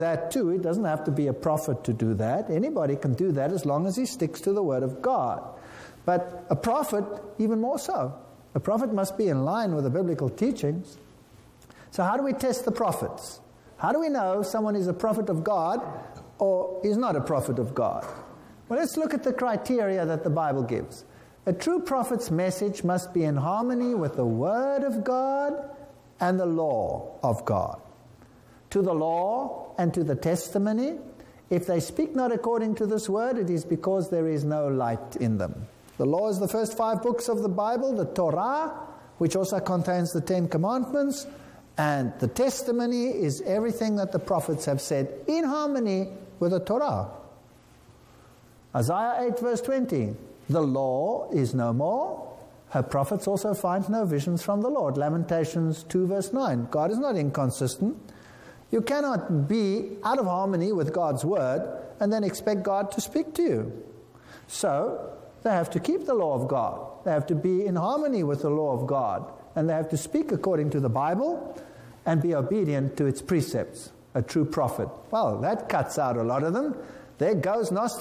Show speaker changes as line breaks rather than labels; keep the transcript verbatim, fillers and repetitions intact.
that too. It doesn't have to be a prophet to do that. Anybody can do that as long as he sticks to the Word of God. But a prophet, even more so. A prophet must be in line with the biblical teachings. So how do we test the prophets? How do we know someone is a prophet of God or is not a prophet of God? Well, let's look at the criteria that the Bible gives. A true prophet's message must be in harmony with the Word of God and the law of God. To the law and to the testimony, if they speak not according to this word, it is because there is no light in them. The law is the first five books of the Bible, the Torah, which also contains the Ten Commandments, and the testimony is everything that the prophets have said in harmony with the Torah. Isaiah eight verse twenty, the law is no more, her prophets also find no visions from the Lord. Lamentations two verse nine, God is not inconsistent. You cannot be out of harmony with God's word and then expect God to speak to you. So, they have to keep the law of God. They have to be in harmony with the law of God. And they have to speak according to the Bible and be obedient to its precepts. A true prophet. Well, that cuts out a lot of them. There goes Gnosticism.